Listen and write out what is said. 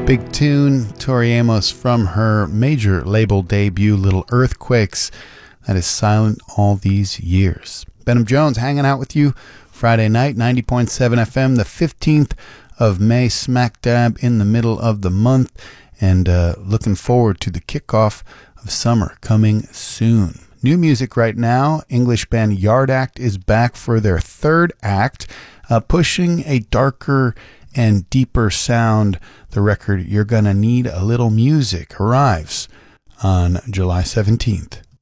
Big tune, Tori Amos from her major label debut, Little Earthquakes, that is silent all these years. Benham Jones hanging out with you Friday night, 90.7 FM, the 15th of May, smack dab in the middle of the month, and looking forward to the kickoff of summer coming soon. New music right now, English band Yard Act is back for their third act, pushing a darker and deeper sound. The record You're Gonna Need a Little Music arrives on July 17th.